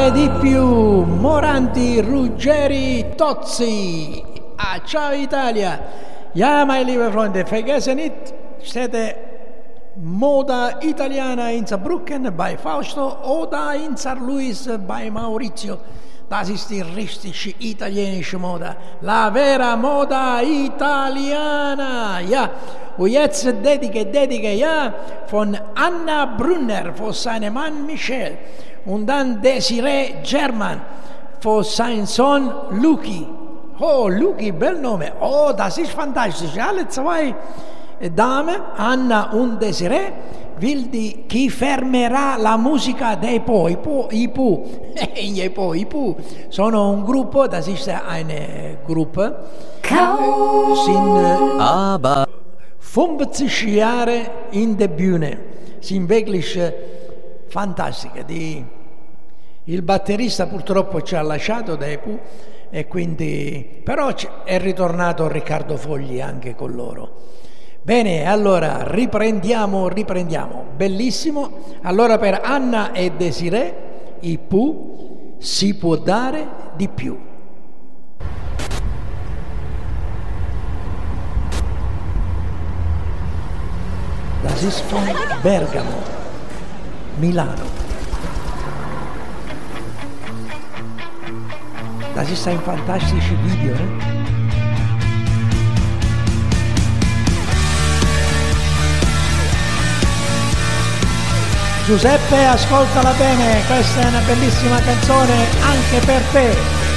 dare di più, Moranti, Ruggeri, Tozzi. Ah, ciao Italia. Ja, meine liebe Freunde, vergessen nicht, siete Moda Italiana in Saarbrücken bei Fausto oder in St. Louis bei Maurizio. Das ist die richtige italienische Moda, la vera Moda Italiana. Ja, und jetzt Dedique, ja, von Anna Brunner für seinen Mann Michel und dann Desiree German für seinen Sohn Luki. Oh, Luki, bel Name. Oh, das ist fantastisch. Alle zwei Damen, Anna und Desiree, chi fermerà la musica dei Po, i Po sono un gruppo, das ist eine Gruppe, sind aber 50 Jahre in der Bühne, sind wirklich fantastiche. Il batterista purtroppo ci ha lasciato dai Po e quindi però è ritornato Riccardo Fogli anche con loro. Bene, allora riprendiamo, bellissimo. Allora per Anna e Desiree, i Pooh, si può dare di più. Das ist von Bergamo, Milano. Das ist ein fantastisches Video, ne? Giuseppe, ascoltala bene, questa è una bellissima canzone anche per te.